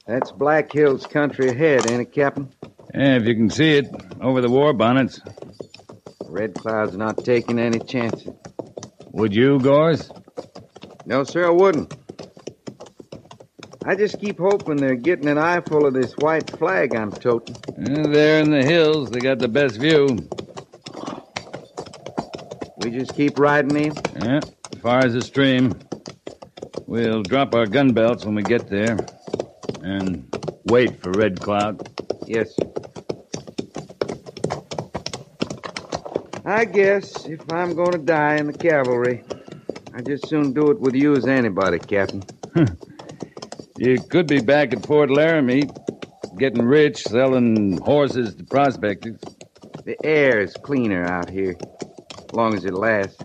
That's Black Hills country ahead, ain't it, Captain? Yeah, if you can see it, over the war bonnets. Red Cloud's not taking any chances. Would you, Gores? No, sir, I wouldn't. I just keep hoping they're getting an eyeful of this white flag I'm toting. There in the hills, they got the best view. We just keep riding in? Yeah, as far as the stream. We'll drop our gun belts when we get there. And wait for Red Cloud. Yes, sir. I guess if I'm going to die in the cavalry, I'd just soon do it with you as anybody, Captain. You could be back at Fort Laramie, getting rich, selling horses to prospectors. The air is cleaner out here, as long as it lasts.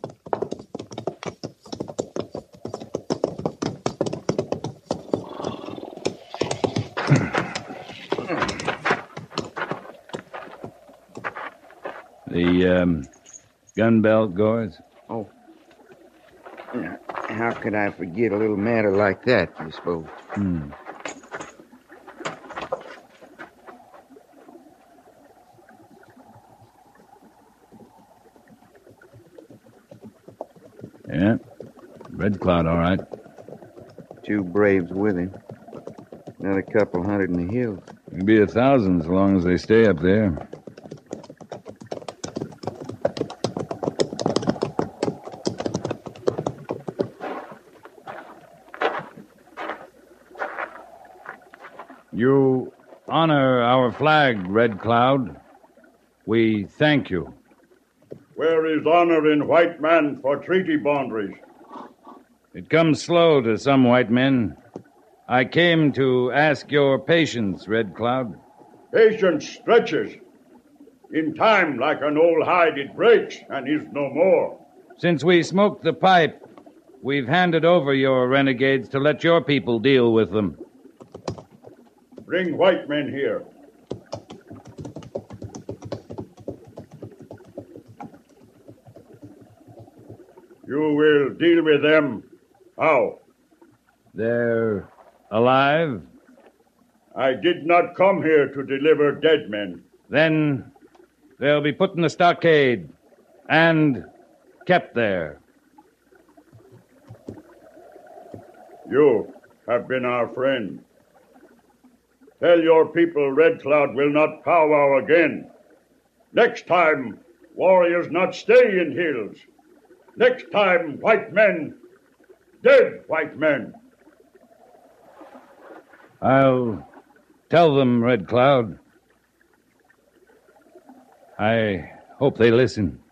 The gun belt, Gores? Oh. How could I forget a little matter like that, you suppose? Yeah, Red Cloud, all right. 2 braves with him. Another couple hundred in the hills. Maybe 1,000 as long as they stay up there. You honor our flag, Red Cloud. We thank you. Where is honor in white man for treaty boundaries? It comes slow to some white men. I came to ask your patience, Red Cloud. Patience stretches. In time, like an old hide, it breaks and is no more. Since we smoked the pipe, we've handed over your renegades to let your people deal with them. Bring white men here. You will deal with them. How? They're alive? I did not come here to deliver dead men. Then they'll be put in the stockade and kept there. You have been our friend. Tell your people Red Cloud will not powwow again. Next time, warriors not stay in hills. Next time, white men, dead white men. I'll tell them, Red Cloud. I hope they listen.